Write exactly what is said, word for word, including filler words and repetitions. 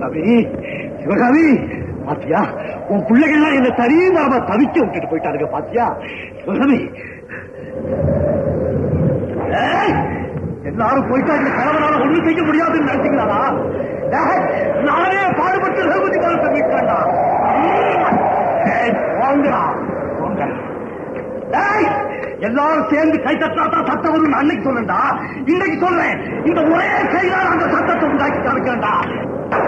சிவகாமி சிவகாமி பாத்தியா உன் பிள்ளைகள்லாம் என்ன தரீமரமா தவிக்க விட்டுட்டு போயிட்டாருங்க பாத்தியா சிவகாமி எல்லாரும் போயிட்டாங்க கணவனால ஒண்ணும் செய்ய முடியாதுன்னு நினைச்சுக்கிறாரா நானே பாடுபட்டு ரகுபதி காலத்தை மீட்கா எல்லாரும் சேர்ந்து கை தட்டாதான் சத்தம் வரும் அன்னைக்கு சொல்லண்டா இன்னைக்கு சொல்றேன் இந்த ஒரே கையால் அந்த சத்தத்தை உண்டாக்கி காமிக்கிறேன்டா